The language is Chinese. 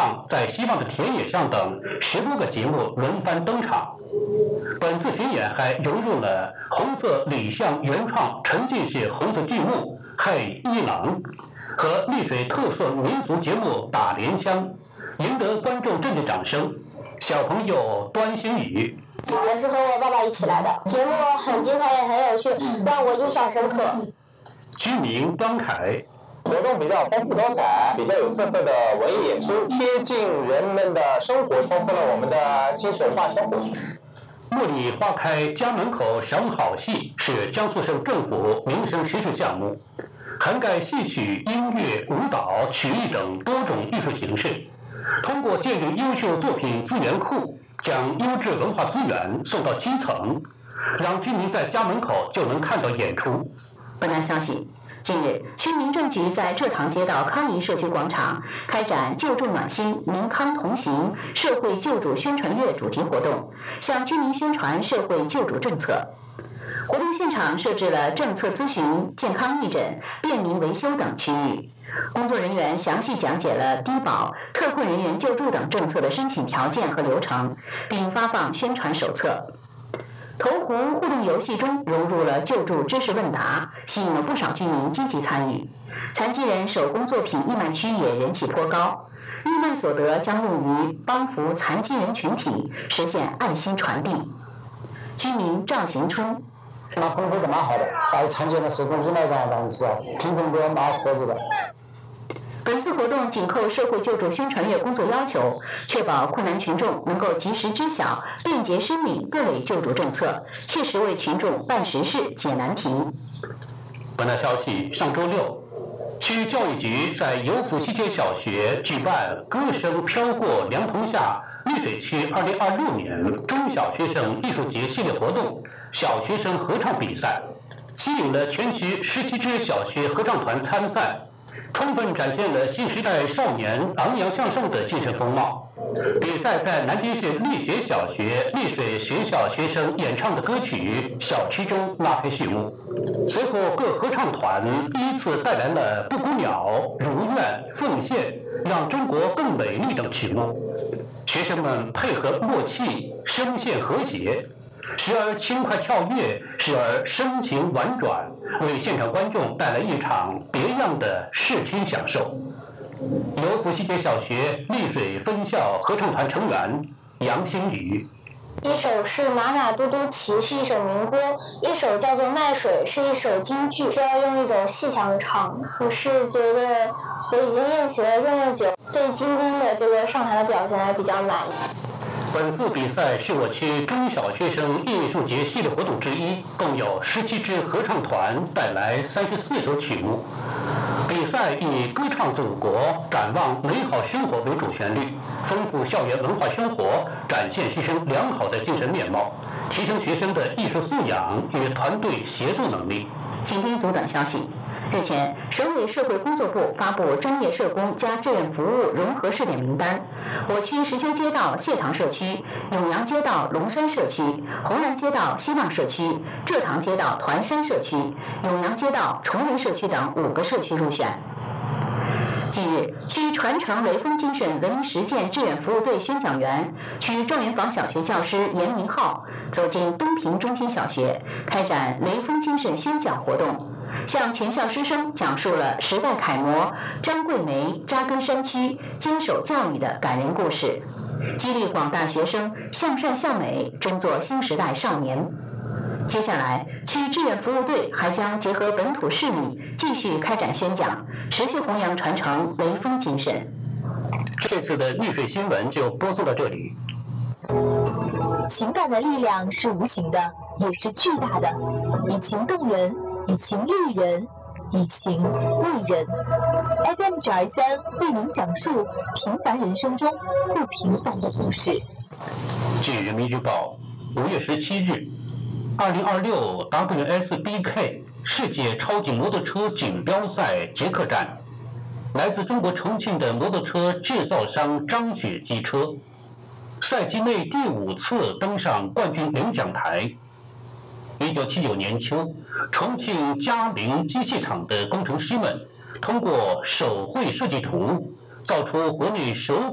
唱、在希望的田野上等10多个节目轮番登场。本次巡演还融入了红色李相原创沉浸式红色剧目《嘿伊朗》和丽水特色民俗节目打莲香，赢得观众阵阵掌声。小朋友端心宇， 我是和我爸爸一起来的，节目很精彩也很有趣，让我印象深刻。 居民端凯， 活动比较丰富多彩，比较有特色的文艺演出，贴近人们的生活，丰富了我们的精神化生活。 茉莉花开家门口赏好戏是江苏省政府民生实事项目，涵盖戏曲、音乐、舞蹈、曲艺等多种艺术形式，通过建立优秀作品资源库，将优质文化资源送到基层，让居民在家门口就能看到演出。 本台消息，近日，区民政局在蔗塘街道康怡社区广场开展救助暖心、民康同行社会救助宣传月主题活动，向居民宣传社会救助政策。活动现场设置了政策咨询、健康义诊、便民维修等区域，工作人员详细讲解了低保、特困人员救助等政策的申请条件和流程，并发放宣传手册。投壶互动游戏中融入了救助知识问答，吸引了不少居民积极参与。残疾人手工作品义卖区也人气颇高，义卖所得将用于帮扶残疾人群体，实现爱心传递。居民赵行春， 那分配的蛮好的，把残疾人的手工义卖这样的东西啊，品种都蛮合适的。 本次活动紧扣社会救助宣传月工作要求，确保困难群众能够及时知晓、便捷申领各类救助政策，切实为群众办实事、解难题。 本台消息，上周六，区教育局在油府西街小学举办“歌声飘过凉棚下”丽水区2026年中小学生艺术节系列活动小学生合唱比赛，吸引了全区17支小学合唱团参赛，充分展现了新时代少年昂扬向上的精神风貌。比赛在南京市丽学小学丽水学校学生演唱的歌曲《小池》中拉开序幕。随后，各合唱团依次带来了《布谷鸟》《如愿》《奉献》《让中国更美丽》等曲目。学生们配合默契，声线和谐，时而轻快跳跃，时而深情婉转，为现场观众带来一场别样的视听享受。油府西街小学丽水分校合唱团成员杨新宇， 一首是《马马嘟嘟骑》，是一首民歌；一首叫做《卖水》，是一首京剧，需要用一种细腔唱。我是觉得我已经练习了这么久，对今天的这个上台的表现还比较满意。 本次比赛是我区中小学生艺术节系列活动之一，共有17支合唱团带来34首曲目。比赛以歌唱祖国、展望美好生活为主旋律，丰富校园文化生活，展现师生良好的精神面貌，提升学生的艺术素养与团队协作能力。 请听组短消息。日前，省委社会工作部发布专业社工加志愿服务融合试点名单。我区石丘街道谢塘社区、永阳街道龙山社区、红蓝街道希望社区、蔗塘街道团山社区、永阳街道崇仁社区等5个社区入选。近日，区传承雷锋精神文明实践志愿服务队宣讲员、区状元坊小学教师严明浩走进东平中心小学，开展雷锋精神宣讲活动，向全校师生讲述了时代楷模张桂梅扎根山区、坚守教育的感人故事，激励广大学生向善向美，争做新时代少年。接下来，区志愿服务队还将结合本土势力，继续开展宣讲，持续弘扬传承雷锋精神。 这次的丽水新闻就播送到这里。 情感的力量是无形的，也是巨大的，以情动人，以情励人，以情为人。FM 923为您讲述平凡人生中不平凡的故事。 据人民日报5月17日，2026 WSBK 世界超级摩托车锦标赛捷克站，来自中国重庆的摩托车制造商张雪机车，赛季内第5次登上冠军领奖台。1979年秋，重庆嘉陵机器厂的工程师们通过手绘设计图，造出国内首